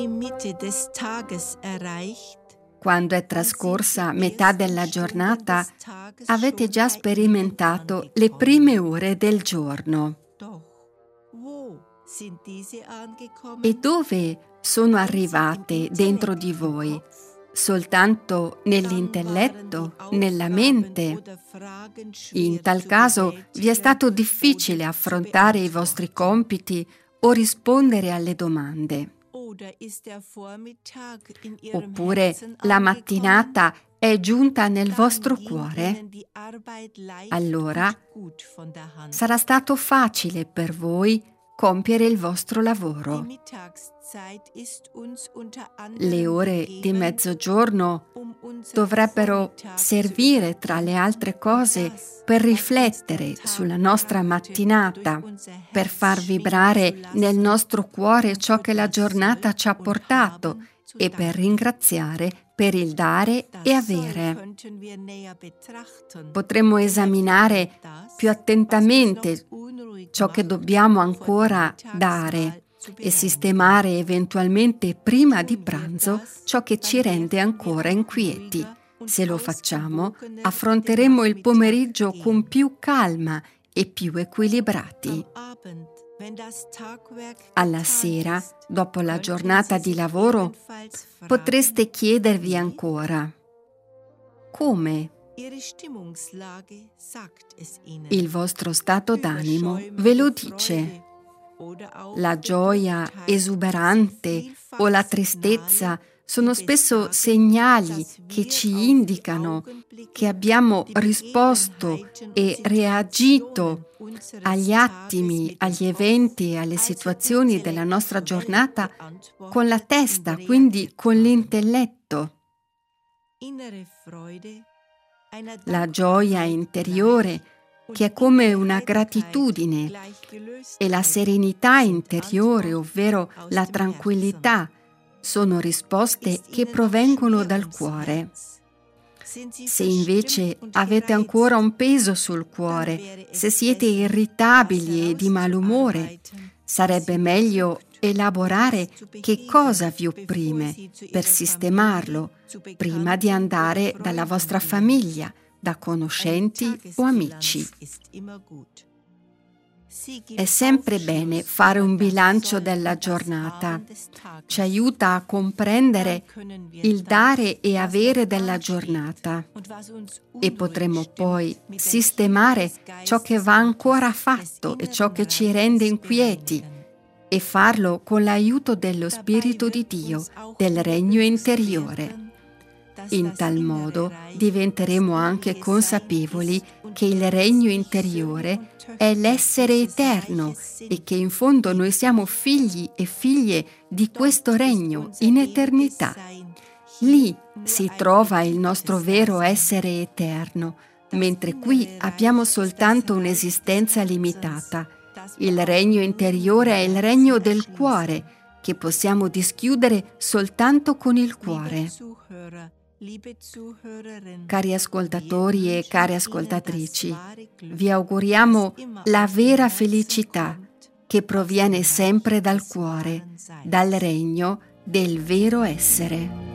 Quando è trascorsa metà della giornata, avete già sperimentato le prime ore del giorno. E dove sono arrivate dentro di voi? Soltanto nell'intelletto, nella mente? In tal caso vi è stato difficile affrontare i vostri compiti o rispondere alle domande. Oppure la mattinata è giunta nel vostro cuore? Allora sarà stato facile per voi compiere il vostro lavoro. Le ore di mezzogiorno dovrebbero servire, tra le altre cose, per riflettere sulla nostra mattinata, per far vibrare nel nostro cuore ciò che la giornata ci ha portato e per ringraziare per il dare e avere. Potremmo esaminare più attentamente ciò che dobbiamo ancora dare e sistemare eventualmente prima di pranzo ciò che ci rende ancora inquieti. Se lo facciamo, affronteremo il pomeriggio con più calma e più equilibrati. Alla sera, dopo la giornata di lavoro, potreste chiedervi ancora: come? Il vostro stato d'animo ve lo dice. La gioia esuberante o la tristezza sono spesso segnali che ci indicano che abbiamo risposto e reagito agli attimi, agli eventi e alle situazioni della nostra giornata con la testa, quindi con l'intelletto. La gioia interiore, che è come una gratitudine, e la serenità interiore, ovvero la tranquillità, sono risposte che provengono dal cuore. Se invece avete ancora un peso sul cuore, se siete irritabili e di malumore, sarebbe meglio elaborare che cosa vi opprime per sistemarlo prima di andare dalla vostra famiglia, da conoscenti o amici. È sempre bene fare un bilancio della giornata. Ci aiuta a comprendere il dare e avere della giornata e potremo poi sistemare ciò che va ancora fatto e ciò che ci rende inquieti e farlo con l'aiuto dello Spirito di Dio, del regno interiore. In tal modo diventeremo anche consapevoli che il regno interiore è l'essere eterno e che in fondo noi siamo figli e figlie di questo regno in eternità. Lì si trova il nostro vero essere eterno, mentre qui abbiamo soltanto un'esistenza limitata. Il regno interiore è il regno del cuore, che possiamo dischiudere soltanto con il cuore. Cari ascoltatori e care ascoltatrici, vi auguriamo la vera felicità che proviene sempre dal cuore, dal regno del vero essere.